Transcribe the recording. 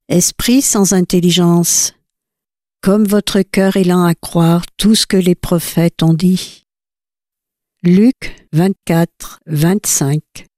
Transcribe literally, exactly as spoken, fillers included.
Esprit sans intelligence, comme votre cœur est lent à croire tout ce que les prophètes ont dit. Luc vingt-quatre, vingt-cinq.